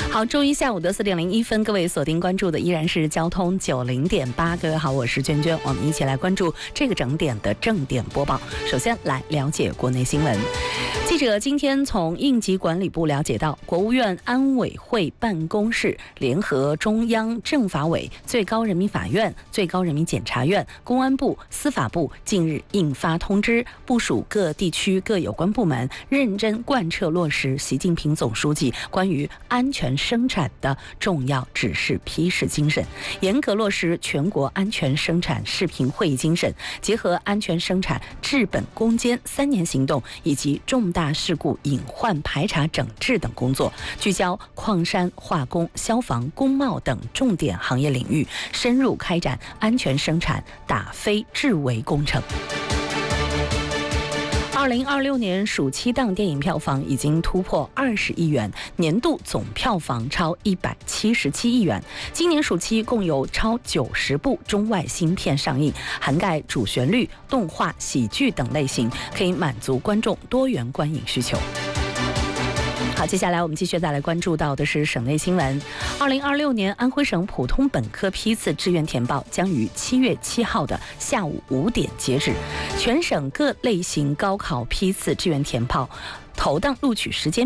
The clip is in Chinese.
好，周一下午的4点01分，各位锁定关注的依然是交通90.8。各位好，我是娟娟，我们一起来关注这个整点的正点播报。首先来了解国内新闻。记者今天从应急管理部了解到，国务院安委会办公室联合中央政法委、最高人民法院、最高人民检察院、公安部、司法部近日印发通知，部署各地区各有关部门认真贯彻落实习近平总书记关于安全生产的重要指示批示精神，严格落实全国安全生产视频会议精神，结合安全生产治本攻坚3年行动以及重大事故隐患排查整治等工作，聚焦矿山、化工、消防、工贸等重点行业领域，深入开展安全生产打非治为工程。2026年暑期档电影票房已经突破20亿元，年度总票房超177亿元。今年暑期共有超90部中外新片上映，涵盖主旋律、动画、喜剧等类型，可以满足观众多元观影需求。好，接下来我们继续再来关注到的是省内新闻。2026年安徽省普通本科批次志愿填报将于7月7号的下午5点截止，全省各类型高考批次志愿填报投档录取时间